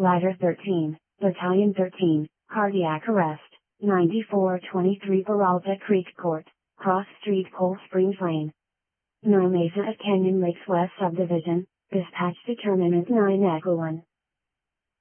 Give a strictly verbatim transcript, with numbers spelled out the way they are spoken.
Ladder thirteen, Battalion thirteen, Cardiac Arrest, ninety-four twenty-three Peralta Creek Court, Cross Street Cold Springs Lane. Nine Mesa at Canyon Lakes West Subdivision, dispatch determinant nine Echo one.